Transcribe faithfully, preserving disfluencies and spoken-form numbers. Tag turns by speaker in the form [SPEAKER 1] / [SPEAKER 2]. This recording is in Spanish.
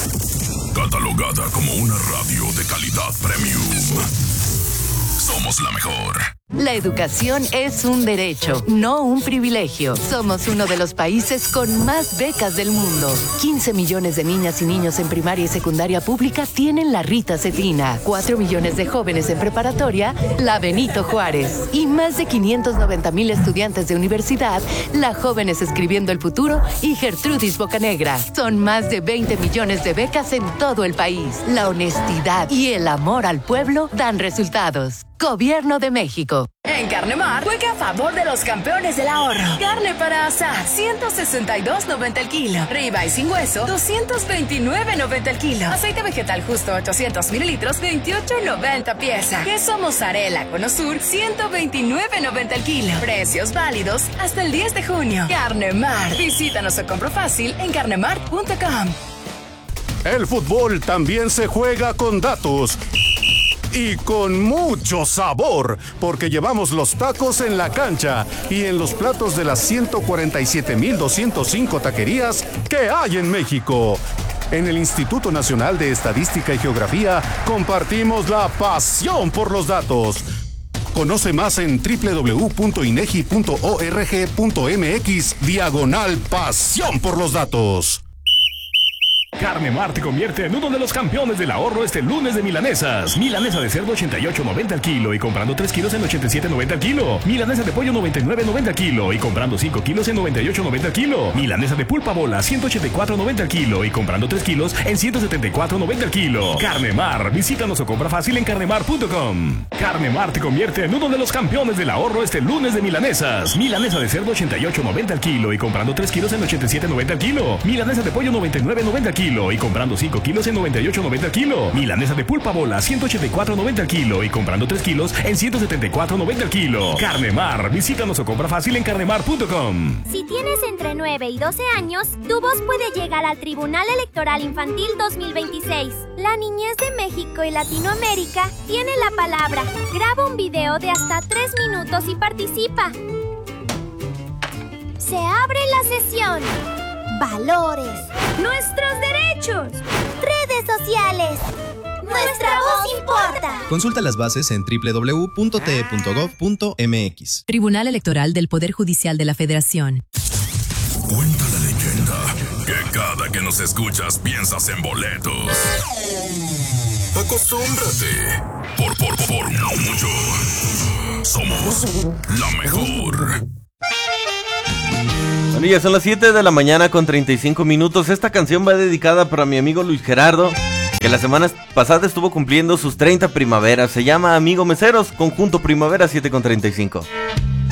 [SPEAKER 1] Catalogada como una radio de calidad premium. Somos la mejor.
[SPEAKER 2] La educación es un derecho, no un privilegio. Somos uno de los países con más becas del mundo. quince millones de niñas y niños en primaria y secundaria pública tienen la Rita Cetina. cuatro millones de jóvenes en preparatoria, la Benito Juárez. Y más de quinientos noventa mil estudiantes de universidad, la Jóvenes Escribiendo el Futuro y Gertrudis Bocanegra. Son más de veinte millones de becas en todo el país. La honestidad y el amor al pueblo dan resultados. Gobierno de México.
[SPEAKER 3] En Carnemar, juega a favor de los campeones del ahorro. Carne para asar, ciento sesenta y dos noventa el kilo. Ribeye sin hueso, doscientos veintinueve noventa el kilo. Aceite vegetal justo, ochocientos mililitros, veintiocho noventa pieza. Queso mozzarella con Osur, ciento veintinueve noventa el kilo. Precios válidos hasta el diez de junio. Carnemar. Visítanos o compro fácil en carnemar punto com.
[SPEAKER 4] El fútbol también se juega con datos. Y con mucho sabor, porque llevamos los tacos en la cancha y en los platos de las ciento cuarenta y siete mil doscientos cinco taquerías que hay en México. En el Instituto Nacional de Estadística y Geografía compartimos la pasión por los datos. Conoce más en doble u doble u doble u punto inegi punto org punto mx diagonal pasión por los datos.
[SPEAKER 5] Carnemar te convierte en uno de los campeones del ahorro este lunes de milanesas. Milanesa de cerdo ochenta y ocho noventa al kilo y comprando tres kilos en ochenta y siete noventa al kilo. Milanesa de pollo noventa y nueve noventa al kilo y comprando cinco kilos en noventa y ocho noventa al kilo. Milanesa de pulpa bola ciento ochenta y cuatro noventa al kilo y comprando tres kilos en ciento setenta y cuatro noventa al kilo. Carnemar, visítanos o compra fácil en carnemar punto com. Carnemar te convierte en uno de los campeones del ahorro este lunes de milanesas. Milanesa de cerdo ochenta y ocho noventa al kilo y comprando tres kilos en ochenta y siete noventa al kilo. Milanesa de pollo noventa y nueve noventa al kilo y comprando cinco kilos en noventa y ocho noventa al kilo. Milanesa de pulpa bola ciento ochenta y cuatro noventa al kilo y comprando tres kilos en ciento setenta y cuatro noventa al kilo. Carnemar, visítanos o compra fácil en carnemar punto com.
[SPEAKER 6] Si tienes entre nueve y doce años, tu voz puede llegar al Tribunal Electoral Infantil dos mil veintiséis. La niñez de México y Latinoamérica tiene la palabra. Graba un video de hasta tres minutos y participa. Se abre la sesión. Valores. Nuestros derechos. Redes sociales. Nuestra voz importa.
[SPEAKER 7] Consulta las bases en doble u doble u doble u punto t e punto gov punto m x.
[SPEAKER 8] Tribunal Electoral del Poder Judicial de la Federación.
[SPEAKER 1] Cuenta la leyenda que cada que nos escuchas piensas en boletos. Acostúmbrate. Por, por, por mucho. Somos la mejor.
[SPEAKER 9] Bueno, ya son las siete de la mañana con treinta y cinco minutos. Esta canción va dedicada para mi amigo Luis Gerardo, que la semana pasada estuvo cumpliendo sus treinta primaveras. Se llama Amigo Meseros, Conjunto Primavera siete con treinta y cinco.